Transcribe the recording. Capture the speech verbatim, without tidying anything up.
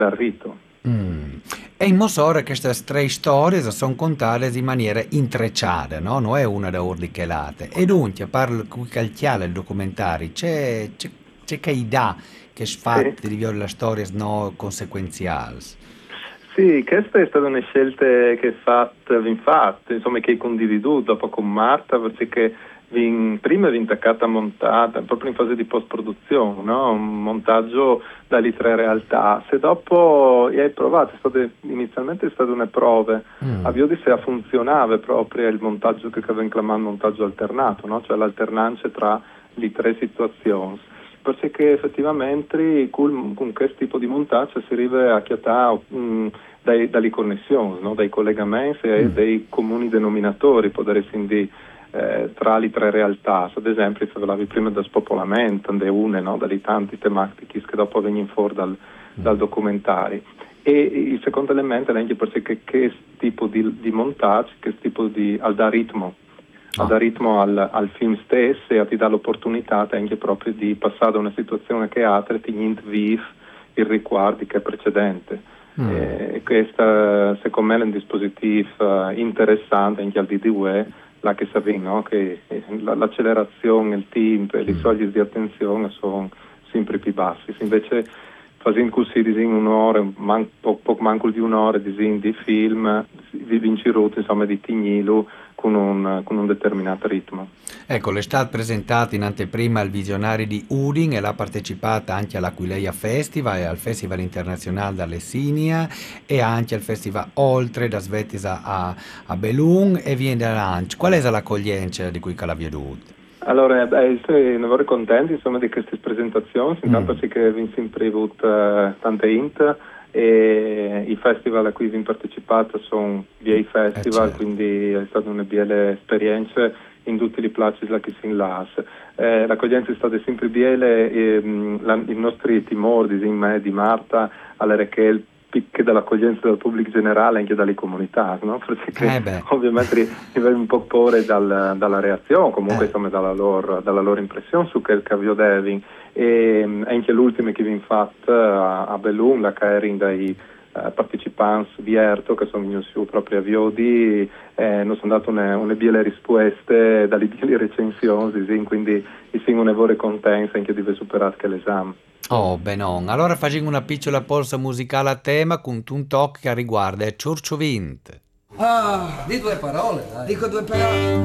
dal rito. Mm. E in Mosora queste tre storie sono contate in maniera intrecciata, no? Non è una da ordichelate. E dunque, parlo qui calchiale il documentario, c'è, c'è, c'è che idea che fa Sì. di le storie no conseguenziali. Sì, questa è stata una scelta che fatta, infatti, insomma, che hai condividuto dopo con Marta, perché vin, prima vi intaccata montata, proprio in fase di post-produzione, no? Un montaggio dalle tre realtà. Se dopo hai provato, è state, inizialmente è state una prove, Mm. a vedere se funzionava proprio il montaggio che aveva chiamato montaggio alternato, no? Cioè l'alternanza tra le tre situazioni. Perché effettivamente con, con questo tipo di montaggio si arriva a chiattare um, dai, dalle connessioni, no? Dai collegamenti e Mm. dei comuni denominatori, potresti dire, eh, tra le tre realtà. Ad esempio, se parlavi prima del spopolamento, de une, no? Dalle tante tematiche che dopo vengono fuori dal, dal documentario. E il secondo elemento è anche perché questo tipo di, di montaggio, questo tipo di al da ritmo a Ah. dare ritmo al, al film stesso e a ti dà l'opportunità anche proprio di passare da una situazione che altra e ti vive il riguardo che è precedente. Mm. E questo secondo me è un dispositivo interessante anche al D D U E, là che sa no? Che l'accelerazione, il tempo e le Mm. soglie di attenzione sono sempre più bassi. Invece facendo così in un'ora, man, poco, poco manco di un'ora di, di film, vi vinci insomma di Tignilo con un, con un determinato ritmo. Ecco, le è stata presentata in anteprima al Visionari di Udin e l'ha partecipata anche all'Aquileia Festival e al Festival Internazionale da Lessinia e anche al Festival Oltre da Svetesa a, a Belun e viene da Lanci. Qual è l'accoglienza di cui la veduta? Allora, beh, sono molto contento insomma di queste presentazioni, intanto Mm. sì che vi sempre avuto uh, tante int e i festival a cui vi partecipato sono miei Eh festival, certo. quindi è stata una bella esperienza in tutti i placi che si inlas. Eh, l'accoglienza è stata sempre bella e mh, la, i nostri timori di me, di Marta, alla Rachel, picche dall'accoglienza del pubblico generale e anche dalle comunità, no? Perché Eh beh. ovviamente avevo un po' paura dal, dalla reazione, comunque Eh. insomma dalla loro, dalla loro impressione su quel che avevo detto. E mh, anche l'ultima che vi ho fatto a, a Belun, la che era dai Uh, partecipanti di Erto che sono venuti su proprio a Viodi eh, non sono date una, una belle risposte dalle belle recensioni, quindi sono una vera contenta anche di aver superato l'esame. Oh, benon. Allora facciamo una piccola pausa musicale a tema con un tocco che riguarda Ciurciovint. Ah, di due parole, dai. Dico due parole.